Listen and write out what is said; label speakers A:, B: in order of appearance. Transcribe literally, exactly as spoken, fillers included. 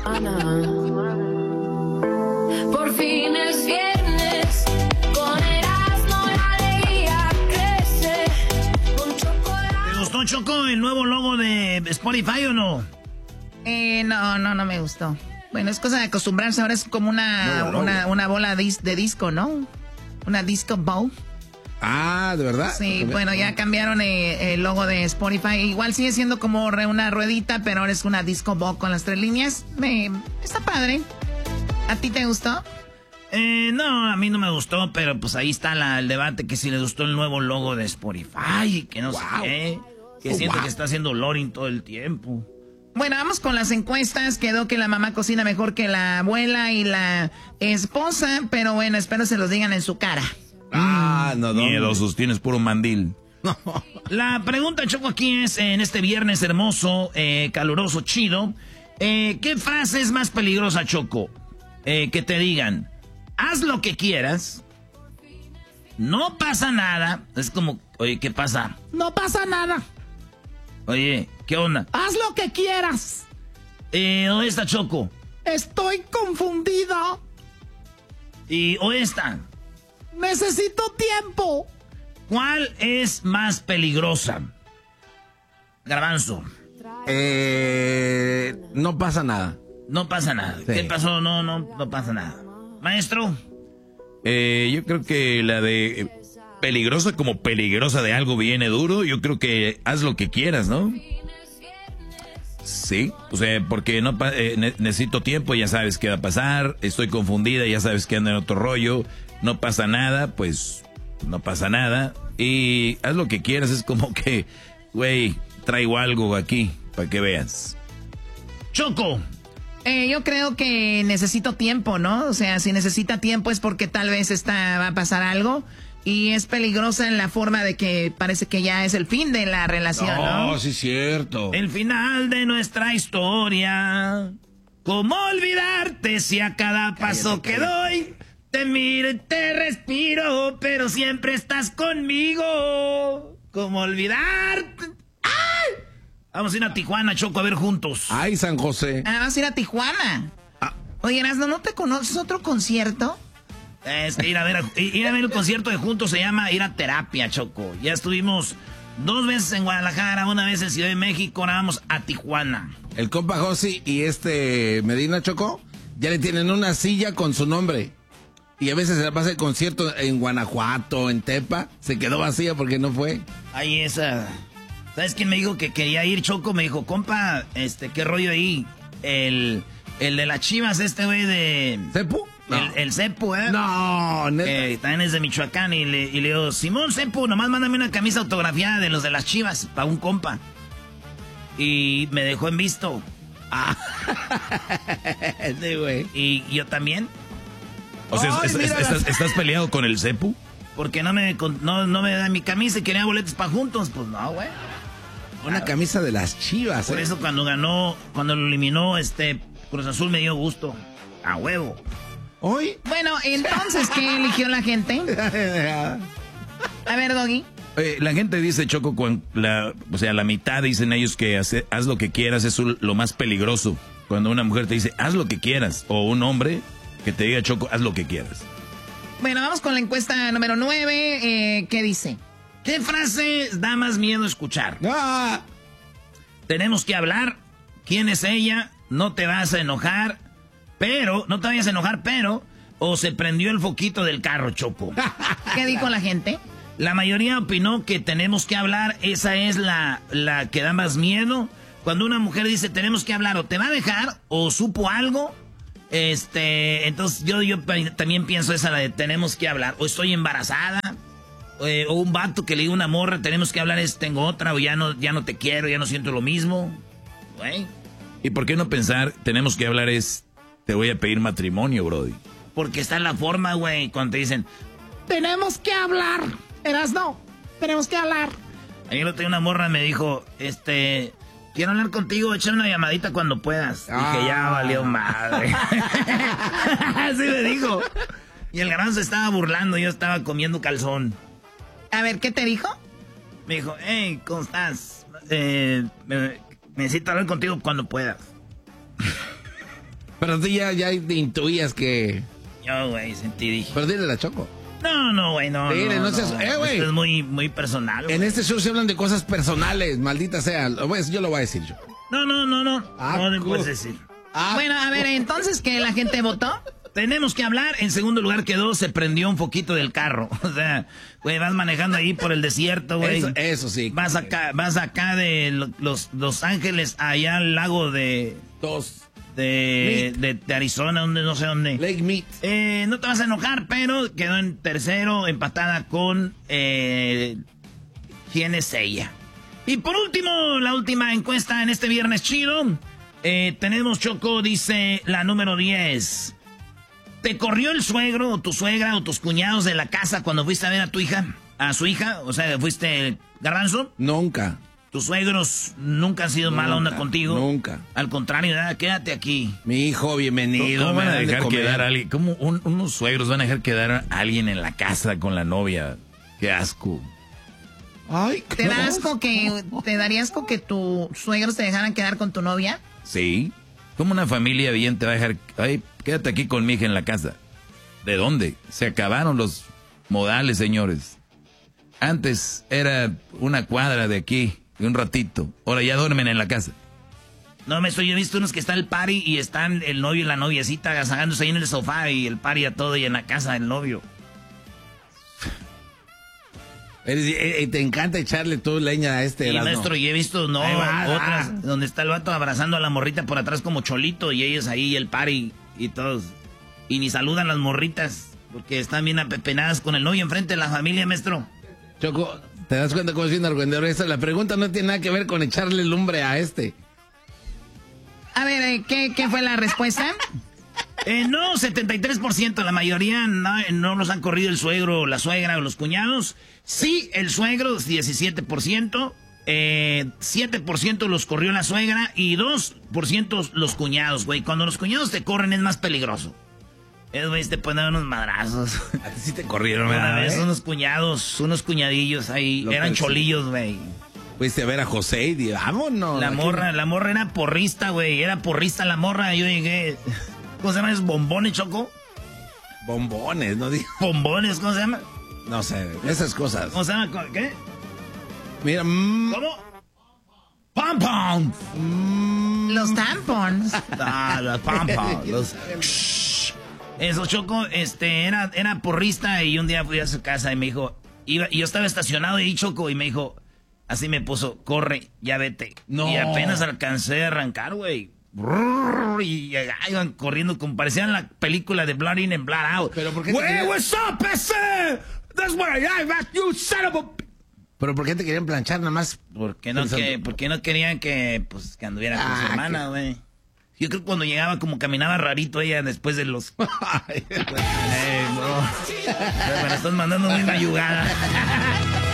A: Por fin es viernes, con Erasmo la alegría crece, con chocolate.
B: ¿Te gustó, Choco, el nuevo logo de Spotify o no?
C: Eh, no, no, no me gustó. Bueno, es cosa de acostumbrarse, ahora es como una, no, no, una, una bola de, de disco, ¿no? Una disco ball.
D: Ah, ¿de verdad?
C: Sí, bueno, ya cambiaron eh, el logo de Spotify. Igual sigue siendo como una ruedita, pero ahora es una disco ball con las tres líneas. Me, está padre. ¿A ti te gustó?
B: Eh, no, a mí no me gustó, pero pues ahí está la, el debate que si le gustó el nuevo logo de Spotify, que no wow. sé qué, que oh, siento wow. que está haciendo loading todo el tiempo.
C: Bueno, vamos con las encuestas. Quedó que la mamá cocina mejor que la abuela y la esposa, pero bueno, espero se los digan en su cara.
D: Ah, no, no.
B: Miedosos, tienes puro mandil. No. La pregunta, Choco, aquí es, en este viernes hermoso, eh, caluroso, chido, eh, ¿qué frase es más peligrosa, Choco? Eh, que te digan, haz lo que quieras, no pasa nada. Es como, oye, ¿qué pasa?
C: No pasa nada.
B: Oye, ¿qué onda?
C: Haz lo que quieras.
B: Eh, ¿o esta, Choco?
C: Estoy confundida.
B: ¿Y o esta?
C: Necesito tiempo.
B: ¿Cuál es más peligrosa? Garbanzo.
D: Eh, no pasa nada.
B: No pasa nada. Sí. ¿Qué pasó? No, no, no pasa nada. Maestro.
E: Eh, yo creo que la de eh, peligrosa como peligrosa de algo viene duro. Yo creo que haz lo que quieras, ¿no? Sí, o sea, porque no eh, ne- necesito tiempo, ya sabes qué va a pasar. Estoy confundida, ya sabes que ando en otro rollo. No pasa nada, pues no pasa nada. Y haz lo que quieras, es como que, güey, traigo algo aquí para que veas.
B: Choco.
C: Eh, yo creo que necesito tiempo, ¿no? O sea, si necesita tiempo es porque tal vez está, va a pasar algo. Y es peligrosa en la forma de que parece que ya es el fin de la relación, ¿no?
D: No, sí es cierto.
B: El final de nuestra historia. ¿Cómo olvidarte si a cada paso cállate, cállate. que doy te miro y te respiro, pero siempre estás conmigo? ¿Cómo olvidarte? ¡Ay! Vamos a ir a Tijuana, Choco, a ver juntos.
D: Ay, San José.
C: Ah, vamos a ir a Tijuana. Ah. Oye, Erasmo, ¿no te conoces otro concierto?
B: Es que ir a ver, a, ir a ver el concierto de juntos se llama ir a terapia, Choco. Ya estuvimos dos veces en Guadalajara, una vez en Ciudad de México, ahora vamos a Tijuana.
D: El compa Josi y este Medina, Choco, ya le tienen una silla con su nombre. Y a veces se la pasa el concierto en Guanajuato, en Tepa. Se quedó vacía porque no fue.
B: Ahí esa. ¿Sabes quién me dijo que quería ir, Choco? Me dijo, compa, este, ¿qué rollo ahí? El, el de las Chivas, este güey de...
D: ¿Cepu? No.
B: El, el Cepu, ¿eh?
D: No, neta.
B: Eh, también es de Michoacán y le, y le digo, Simón Cepu, nomás mándame una camisa autografiada de los de las Chivas para un compa. Y me dejó en visto. Ah.
D: Sí, güey.
B: Y yo también.
E: O sea, Ay, es, es, estás, ¿estás peleado con el Cepu?
B: Porque no me, no, no me da mi camisa y quería boletos para juntos. Pues no, güey.
D: Una claro. camisa de las Chivas,
B: Por
D: eh.
B: eso cuando ganó, cuando lo eliminó este Cruz Azul me dio gusto. A huevo.
D: ¿Hoy?
C: Bueno, entonces, ¿qué eligió la gente? A ver, Doggy.
E: Eh, la gente dice, Choco, con la, o sea, la mitad dicen ellos que hace, haz lo que quieras, es lo más peligroso. Cuando una mujer te dice, haz lo que quieras, o un hombre que te diga, Choco, haz lo que quieras.
C: Bueno, vamos con la encuesta número nueve. Eh, ¿Qué dice?
B: ¿Qué frase da más miedo escuchar?
D: ¡Ah!
B: Tenemos que hablar. ¿Quién es ella? No te vas a enojar. Pero, no te vayas a enojar, pero... O se prendió el foquito del carro, Choco.
C: ¿Qué dijo la gente?
B: La mayoría opinó que tenemos que hablar. Esa es la, la que da más miedo. Cuando una mujer dice tenemos que hablar, o te va a dejar, o supo algo... Este, entonces yo, yo también pienso esa la de tenemos que hablar. O estoy embarazada, eh, o un vato que le diga a una morra, tenemos que hablar, es tengo otra, o ya no, ya no te quiero, ya no siento lo mismo. Güey.
E: ¿Y por qué no pensar, tenemos que hablar es, te voy a pedir matrimonio, brody?
B: Porque está en la forma, güey, cuando te dicen,
C: tenemos que hablar. Erasmo, tenemos que hablar.
B: Ayer lo tenía una morra, me dijo, este... quiero hablar contigo, échame una llamadita cuando puedas. Ah. Dije, ya valió madre. Así me dijo. Y el garbanzo se estaba burlando, yo estaba comiendo calzón.
C: A ver, ¿qué te dijo?
B: Me dijo, hey, ¿cómo estás? Eh, me, necesito hablar contigo cuando puedas.
D: Pero tú ya, ya intuías que...
B: Yo, güey, sentí, dije.
D: Pero dile la Choco.
B: No, no, güey, no.
D: Dile,
B: no,
D: no seas...
B: no.
D: Eh, güey.
B: Esto es muy, muy personal,
D: En
B: güey.
D: este show se hablan de cosas personales, maldita sea. Lo voy a- Yo lo voy a decir yo.
B: No, no, no, no.
D: Ah,
B: no le puedes
D: cu-
B: decir.
D: Ah,
C: Bueno, a ver, entonces, ¿que la gente votó?
B: Tenemos que hablar. En segundo lugar quedó, se prendió un foquito del carro. O sea, güey, vas manejando ahí por el desierto, güey.
D: Eso, eso sí.
B: Vas acá, vas acá de lo- los Los Ángeles, allá al lago de...
D: Dos.
B: De, de, de Arizona, donde no sé dónde.
D: Lake Meat.
B: Eh, no te vas a enojar, pero quedó en tercero, empatada con... Eh, ¿Quién es ella? Y por último, la última encuesta en este viernes chido. Eh, tenemos, Choco, dice la número diez. ¿Te corrió el suegro o tu suegra o tus cuñados de la casa cuando fuiste a ver a tu hija? ¿A su hija? O sea, ¿fuiste Garbanzo?
D: Nunca.
B: ¿Tus suegros nunca han sido mala onda contigo?
D: Nunca.
B: Al contrario, nada, quédate aquí.
D: Mi hijo, bienvenido.
E: ¿Cómo van a
D: me dan de
E: dejar
D: comer.
E: quedar a alguien? ¿Cómo un- unos suegros van a dejar quedar a alguien en la casa con la novia? Qué asco.
D: Ay,
C: ¿Te da asco que, te daría asco que tus suegros te dejaran quedar con tu novia?
E: Sí. ¿Cómo una familia bien te va a dejar? Ay, quédate aquí con mi hija en la casa. ¿De dónde? Se acabaron los modales, señores. Antes era una cuadra de aquí y un ratito. Ahora ya duermen en la casa.
B: No, me estoy, yo he visto unos que está el party y están el novio y la noviecita agasajándose ahí en el sofá y el party a todo y en la casa del novio.
D: Eres- eh, eh, te encanta echarle tu leña a este
B: Y
D: Erasmo.
B: maestro, y he visto, no,
D: Ahí va,
B: otras,
D: va.
B: donde está el vato abrazando a la morrita por atrás como cholito y ellos ahí, el party y todos. Y ni saludan las morritas porque están bien apepenadas con el novio enfrente de la familia, maestro.
D: Choco, ¿te das cuenta cómo es bien argüendero? Esa, la pregunta no tiene nada que ver con echarle lumbre a este.
C: A ver, eh, ¿qué, qué fue la respuesta?
B: Eh, no, setenta y tres por ciento, la mayoría no, no los han corrido el suegro, la suegra o los cuñados. Sí, el suegro, diecisiete por ciento. Eh, siete por ciento los corrió la suegra y dos por ciento los cuñados, güey. Cuando los cuñados te corren es más peligroso. Es, güey, te ponen unos madrazos.
D: A ti sí te corrieron,
B: Una
D: ¿verdad?
B: vez
D: eh?
B: unos cuñados, unos cuñadillos ahí,
D: Lo
B: eran
D: persigue.
B: cholillos, güey.
D: Fuiste a ver a José y di, vámonos.
B: La
D: aquí.
B: morra, la morra era porrista, güey. Era porrista la morra. Yo llegué. ¿Cómo se llama? ¿Es bombones, Choco?
D: Bombones, no digo.
B: Bombones, ¿cómo se llama?
D: No sé, esas cosas.
B: ¿Cómo se llama? ¿Qué?
D: Mira, mm,
B: ¿Cómo? ¡Pom pom!
C: Los tampons.
B: Ah, los pom pom. Los... Shh. Eso, Choco, este, era, era porrista y un día fui a su casa y me dijo, iba, y yo estaba estacionado ahí, Choco, y me dijo, así me puso, corre, ya vete.
D: No.
B: Y apenas alcancé a arrancar, güey. Brrr, Y allá iban corriendo como parecían la película de Blood In and Blood Out.
D: Pero ¿por qué te
B: Güey,
D: quería-
B: what's up, ese? That's where I'm at, you son of a...
D: ¿pero por qué te querían planchar nada más?
B: ¿Por qué no,
D: Pensando-
B: que, ¿por qué no querían que, pues, que anduviera con su
D: Ah,
B: hermana, güey? Yo creo que cuando llegaba como caminaba rarito ella después de los...
D: Ay,
B: Eh, bro. Me la estás mandando muy mayugada.